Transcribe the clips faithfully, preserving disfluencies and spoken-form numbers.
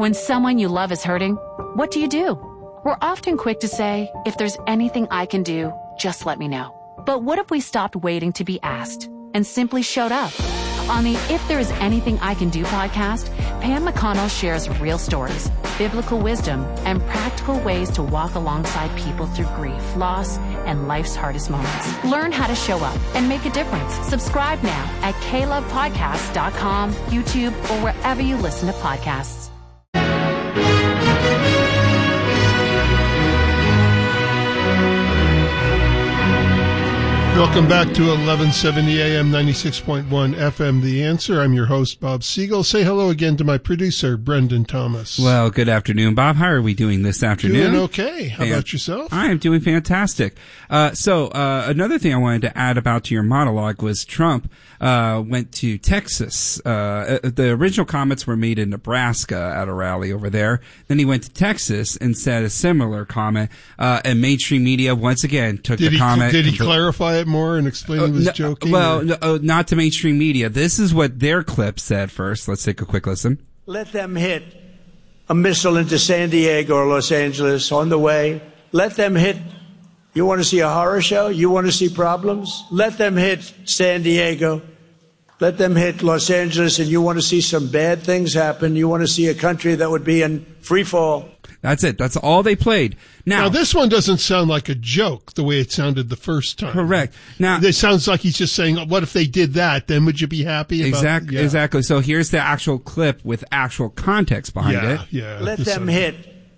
When someone you love is hurting, what do you do? We're often quick to say, if there's anything I can do, just let me know. But what if we stopped waiting to be asked and simply showed up? On the If There Is Anything I Can Do podcast, Pam McConnell shares real stories, biblical wisdom, and practical ways to walk alongside people through grief, loss, and life's hardest moments. Learn how to show up and make a difference. Subscribe now at k love podcast dot com, YouTube, or wherever you listen to podcasts. Welcome back to eleven seventy A M, ninety-six point one F M, The Answer. I'm your host, Bob Siegel. Say hello again to my producer, Brendan Thomas. Well, good afternoon, Bob. How are we doing this afternoon? Doing okay. How Fan- about yourself? I am doing fantastic. Uh, so, uh, another thing I wanted to add about to your monologue was Trump uh, went to Texas. Uh, the original comments were made in Nebraska at a rally over there. Then he went to Texas and said a similar comment. Uh, and mainstream media, once again, took did the he, comment. Did he clarify it more and explain uh, he was no, joking? Well, no, uh, not to mainstream media. This is what their clip said first. Let's take a quick listen. Let them hit a missile into San Diego or Los Angeles on the way. Let them hit. You want to see a horror show? You want to see problems? Let them hit San Diego. Let them hit Los Angeles, and you want to see some bad things happen. You want to see a country that would be in free fall. That's it. That's all they played. Now, now, this one doesn't sound like a joke the way it sounded the first time. Correct. Now, it sounds like he's just saying, what if they did that? Then would you be happy about Exactly. Yeah. Exactly. So here's the actual clip with actual context behind yeah, it. Yeah. Let them hit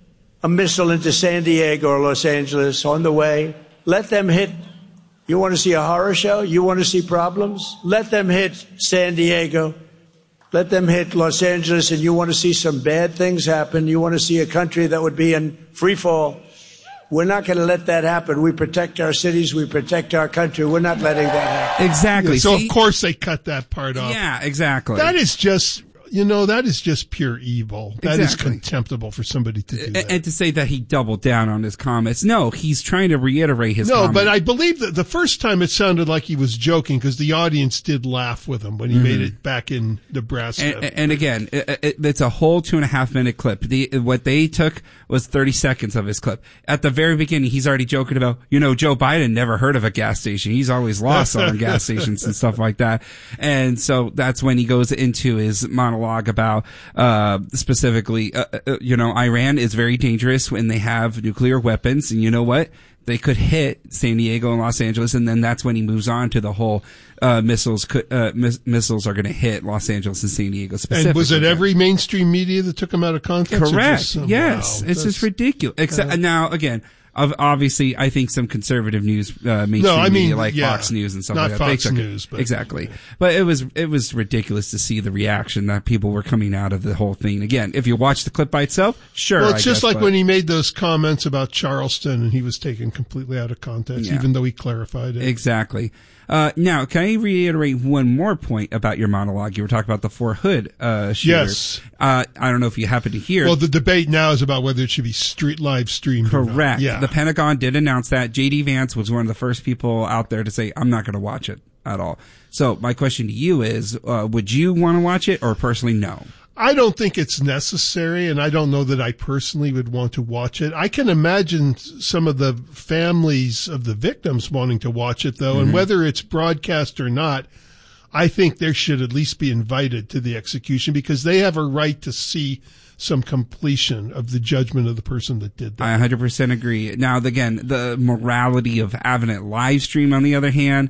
a missile into San Diego or Los Angeles on the way. Let them hit. You want to see a horror show? You want to see problems? Let them hit San Diego. Let them hit Los Angeles, and you want to see some bad things happen. You want to see a country that would be in free fall. We're not going to let that happen. We protect our cities. We protect our country. We're not letting that happen. Exactly. Yeah, so, see? Of course, they cut that part off. Yeah, exactly. That is just... You know, that is just pure evil. That exactly. is contemptible for somebody to do that. And, and to say that he doubled down on his comments. No, he's trying to reiterate his no, comment. but I believe that the first time it sounded like he was joking because the audience did laugh with him when he mm-hmm. made it back in Nebraska. And, and again, it, it, it's a whole two and a half minute clip. The, what they took was thirty seconds of his clip. At the very beginning, he's already joking about, you know, Joe Biden never heard of a gas station. He's always lost on gas stations and stuff like that. And so that's when he goes into his monologue about Uh, specifically, uh, uh, you know, Iran is very dangerous when they have nuclear weapons, and you know what? They could hit San Diego and Los Angeles, and then that's when he moves on to the whole uh, missiles. Could, uh, miss, missiles are going to hit Los Angeles and San Diego specifically. And was it every mainstream media that took him out of context? Correct. Just, oh, yes, wow, it's just ridiculous. Except uh, now, again. Obviously, I think some conservative news, uh, mainstream no, I mean, media like yeah, Fox News and stuff not like that. Fox they took News, it. but exactly. But it was it was ridiculous to see the reaction that people were coming out of the whole thing. Again, if you watch the clip by itself, sure. Well, it's I just guess, like but, when he made those comments about Charleston, and he was taken completely out of context, yeah. even though he clarified it. Exactly. Uh, now, can I reiterate one more point about your monologue? You were talking about the Fort Hood uh, shooter. Yes. Uh, I don't know if you happen to hear. Well, the debate now is about whether it should be street live streamed. Correct. Yeah. The Pentagon did announce that. J D Vance was one of the first people out there to say, I'm not going to watch it at all. So my question to you is, uh, would you want to watch it, or personally no? I don't think it's necessary, and I don't know that I personally would want to watch it. I can imagine some of the families of the victims wanting to watch it, though, mm-hmm. and whether it's broadcast or not, I think they should at least be invited to the execution because they have a right to see some completion of the judgment of the person that did that. I one hundred percent agree. Now, again, the morality of having it live stream, on the other hand,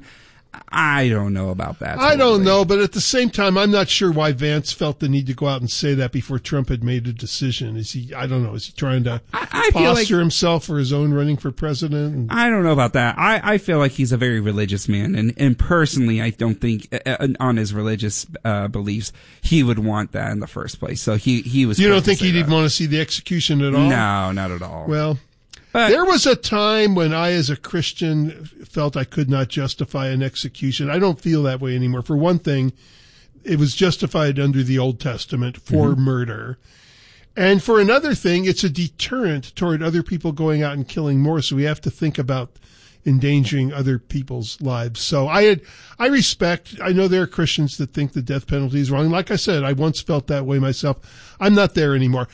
I don't know about that. I don't know, but at the same time, I'm not sure why Vance felt the need to go out and say that before Trump had made a decision. Is he, I don't know, is he trying to I, I posture like, himself for his own running for president? I don't know about that. I, I feel like he's a very religious man, and, and personally, I don't think uh, on his religious uh, beliefs, he would want that in the first place. So he, he was. You don't think he'd even want to see the execution at all? No, not at all. Well. But there was a time when I, as a Christian, felt I could not justify an execution. I don't feel that way anymore. For one thing, it was justified under the Old Testament for mm-hmm. murder. And for another thing, it's a deterrent toward other people going out and killing more. So we have to think about endangering other people's lives. So I had, I respect, I know there are Christians that think the death penalty is wrong. Like I said, I once felt that way myself. I'm not there anymore.